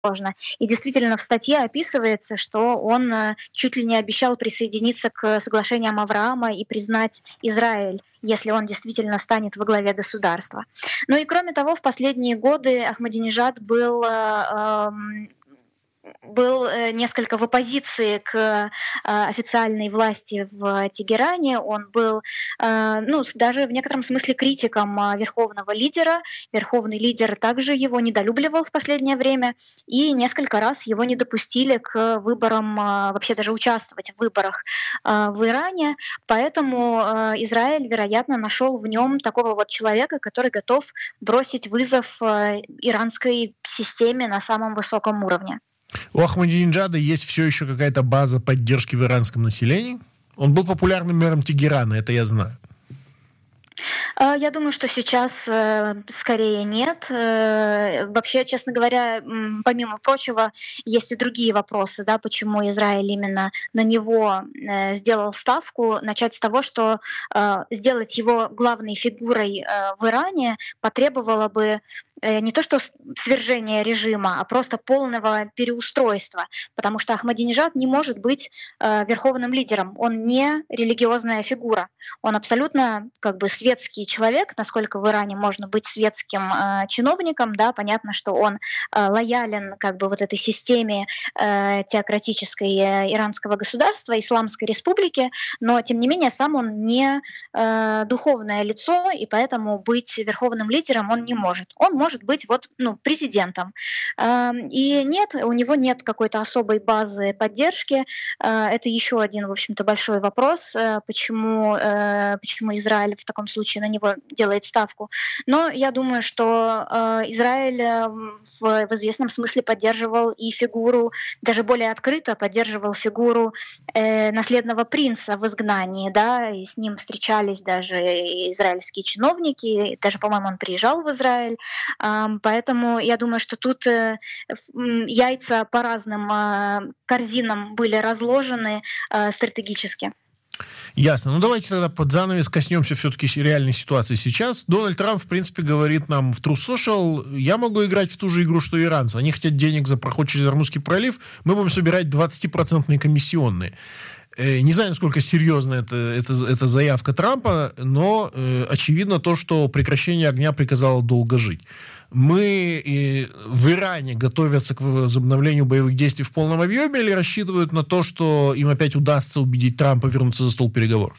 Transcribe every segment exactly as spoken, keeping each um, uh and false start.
сложно. И действительно в статье описывается, что он чуть ли не обещал присоединиться к соглашениям Авраама и признать Израиль, если он действительно станет во главе государства. Ну и кроме того, в последние годы Ахмадинежад был э, был несколько в оппозиции к э, официальной власти в Тегеране. Он был, э, ну, даже в некотором смысле критиком э, верховного лидера. Верховный лидер также его недолюбливал в последнее время, и несколько раз его не допустили к выборам, э, вообще даже участвовать в выборах э, в Иране. Поэтому э, Израиль, вероятно, нашел в нем такого вот человека, который готов бросить вызов э, иранской системе на самом высоком уровне. У Ахмадинеджада есть все еще какая-то база поддержки в иранском населении? Он был популярным мэром Тегерана, это я знаю. Я думаю, что сейчас скорее нет. Вообще, честно говоря, помимо прочего, есть и другие вопросы, да, почему Израиль именно на него сделал ставку. Начать с того, что сделать его главной фигурой в Иране потребовало бы не то что свержения режима, а просто полного переустройства, потому что Ахмадинежад не может быть э, верховным лидером. Он не религиозная фигура. Он абсолютно как бы светский человек, насколько в Иране можно быть светским э, чиновником. Да, понятно, что он э, лоялен как бы вот этой системе э, теократической э, иранского государства, Исламской республики, но тем не менее сам он не э, духовное лицо, и поэтому быть верховным лидером он не может. Он может может быть вот, ну, президентом. И нет, у него нет какой-то особой базы поддержки. Это еще один, в общем-то, большой вопрос, почему, почему Израиль в таком случае на него делает ставку. Но я думаю, что Израиль в, в известном смысле поддерживал и фигуру, даже более открыто поддерживал фигуру наследного принца в изгнании, да, и с ним встречались даже израильские чиновники, даже, по-моему, он приезжал в Израиль. Поэтому я думаю, что тут яйца по разным корзинам были разложены стратегически. Ясно. Ну, давайте тогда под занавес коснемся все-таки реальной ситуации сейчас. Дональд Трамп, в принципе, говорит нам в Truth Social: я могу играть в ту же игру, что и иранцы. Они хотят денег за проход через Ормузский пролив, мы будем собирать двадцатипроцентные комиссионные. Не знаю, насколько серьезна эта, эта, эта заявка Трампа, но э, очевидно то, что прекращение огня приказало долго жить. Мы э, в Иране готовятся к возобновлению боевых действий в полном объеме или рассчитывают на то, что им опять удастся убедить Трампа вернуться за стол переговоров?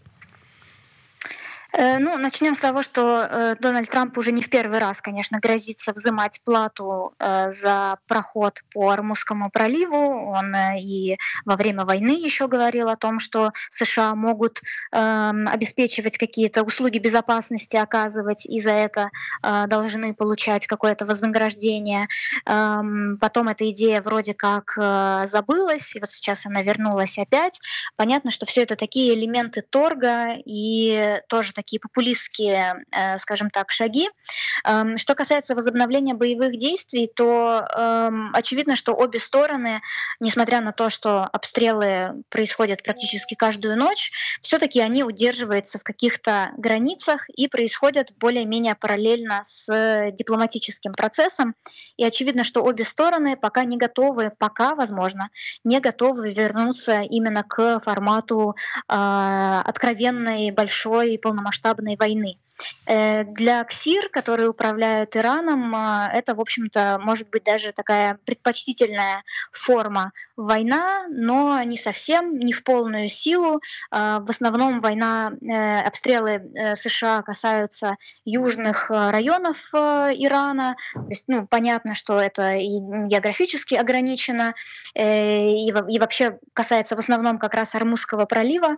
Ну, начнем с того, что э, Дональд Трамп уже не в первый раз, конечно, грозится взимать плату э, за проход по Ормузскому проливу. Он э, и во время войны еще говорил о том, что США могут э, обеспечивать какие-то услуги безопасности, оказывать, и за это э, должны получать какое-то вознаграждение. Э, потом эта идея вроде как э, забылась, и вот сейчас она вернулась опять. Понятно, что все это такие элементы торга и тоже такие популистские, скажем так, шаги. Что касается возобновления боевых действий, то очевидно, что обе стороны, несмотря на то, что обстрелы происходят практически каждую ночь, все-таки они удерживаются в каких-то границах и происходят более-менее параллельно с дипломатическим процессом. И очевидно, что обе стороны пока не готовы, пока, возможно, не готовы вернуться именно к формату э, откровенной, большой, полномасштабной масштабной войны. Для КСИР, которые управляют Ираном, это, в общем-то, может быть даже такая предпочтительная форма война, но не совсем, не в полную силу. В основном война, обстрелы США касаются южных районов Ирана. То есть, ну, понятно, что это и географически ограничено, и вообще касается в основном как раз Ормузского пролива.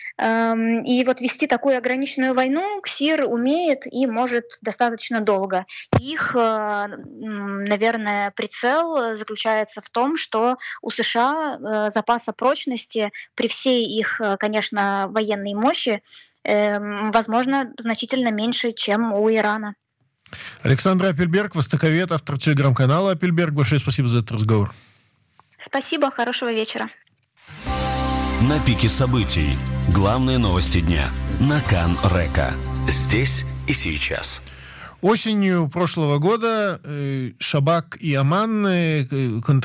И вот вести такую ограниченную войну КСИР умеет и может достаточно долго. Их, наверное, прицел заключается в том, что у США запаса прочности при всей их, конечно, военной мощи, возможно, значительно меньше, чем у Ирана. Александра Апельберг, востоковед, автор телеграм-канала Апельберг. Большое спасибо за этот разговор. Спасибо, хорошего вечера. На пике событий. Главные новости дня. На Кан Река. Здесь и сейчас. Осенью прошлого года э, Шабак и Оман э, контролировали